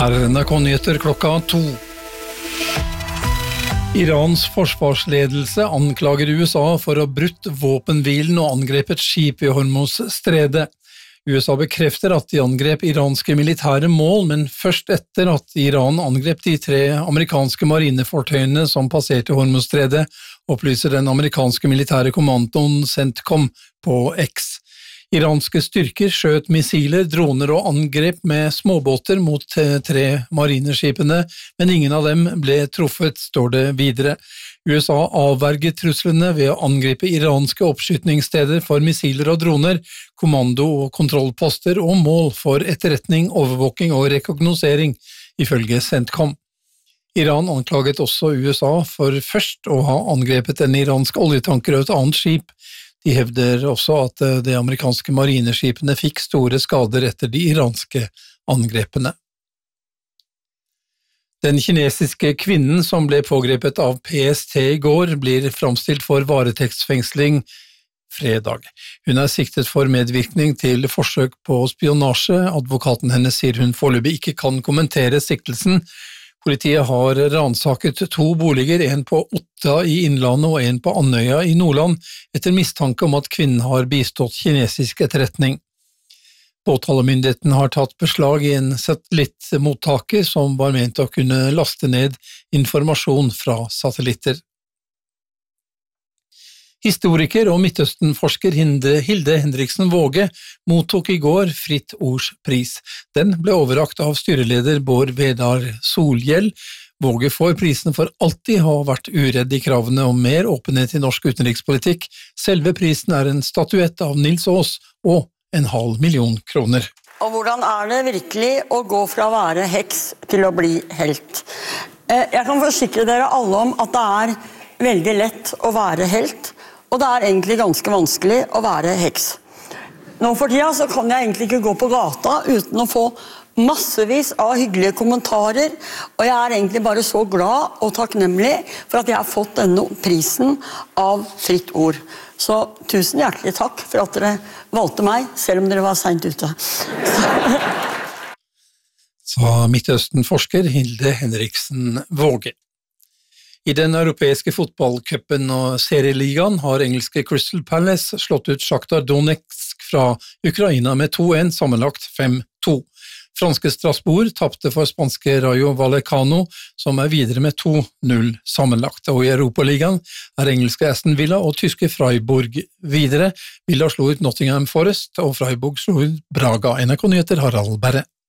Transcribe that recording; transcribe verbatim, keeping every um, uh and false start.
Her er N R K-nyheter klokka to. Irans forsvarsledelse anklager U S A for å ha brutt våpenhvilen og angrepet skip i Hormuz-stredet. U S A bekrefter at de angrep iranske militære mål, men først etter at Iran angrep de tre amerikanske marinefartøyene som passerte Hormuz-stredet, opplyser den amerikanske militære kommandoen CENTCOM på X. Iranske styrker skjøt missiler, droner og angrep med småbåter mot tre marineskipene, men ingen av dem ble truffet, står det videre. U S A avverget truslene ved å angripe iranske oppskytningssteder for missiler og droner, kommando- og kontrollposter og mål for etterretning, overvåking og rekognosering, ifølge CENTCOM. Iran anklaget også U S A for først å ha angrepet en iransk oljetanker og et annet skip. De hevder også at de amerikanske marineskipene fikk store skader etter de iranske angrepene. Den kinesiske kvinnen som ble pågrepet av P S T i går blir framstilt for varetektsfengsling fredag. Hun er siktet for medvirkning til forsøk på spionasje. Advokaten hennes sier hun foreløpig ikke kan kommentere siktelsen. Politiet har ransaket to boliger, en på Otta i Innlandet og en på Andøya i Nordland, etter mistanke om at kvinnen har bistått kinesisk etterretning. Påtalemyndigheten har tatt beslag i en satellittmottaker som var ment å kunne laste ned informasjon fra satellitter. Historiker og Midtøsten-forsker Hilde Henriksen Våge mottok i går Fritt Ords pris. Den ble overrakt av styreleder Bård Vedar Solhjell. Våge får prisen for alltid ha vært uredd i kravene om mer åpenhet i norsk utenrikspolitikk. Selve prisen er en statuett av Nils Aas og en halv million kroner. Og hvordan er det virkelig å gå fra å være heks til å bli helt? Jeg kan forsikre dere alle om at det er veldig lett å være helt, og det er egentlig ganske vanskelig å være heks. Nå for tida så kan jeg egentlig ikke gå på gata uten å få massevis av hyggelige kommentarer, og jeg er egentlig bare så glad og takknemlig for at jeg har fått denne prisen av Fritt Ord. Så tusen hjertelig takk for at dere valgte meg, selv om dere var sent ute. Sa Midtøsten-forsker Hilde Henriksen Våge. I den europeiske fotballcupen og serieligaen har engelske Crystal Palace slått ut Shakhtar Donetsk fra Ukraina med to en, sammenlagt fem to. Franske Strasbourg tapte for spanske Rayo Vallecano, som er videre med to null sammenlagt. Og i Europaligaen er engelske Aston Villa og tyske Freiburg videre. Villa slo ut Nottingham Forest, og Freiburg slo ut Braga. N R K-nyheter Harald Berre.